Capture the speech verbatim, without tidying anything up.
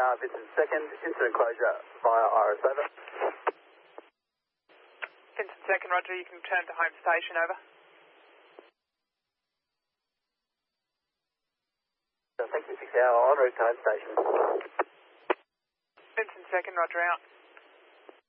Uh, Vincent second, incident closure via Iris, over. Vincent second, roger, you can return to home station, over. Thank you, six hour, en route to home station. Vincent second, roger, out.